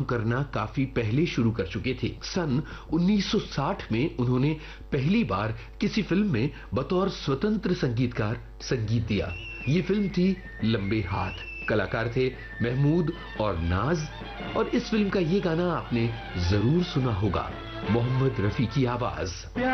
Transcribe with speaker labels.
Speaker 1: करना काफी पहले शुरू कर चुके थे। सन 1960 में उन्होंने पहली बार किसी फिल्म में बतौर स्वतंत्र संगीतकार संगीत दिया। ये फिल्म थी लंबे हाथ। कलाकार थे महमूद और नाज, और इस फिल्म का ये गाना आपने जरूर सुना होगा, मोहम्मद रफी की आवाज।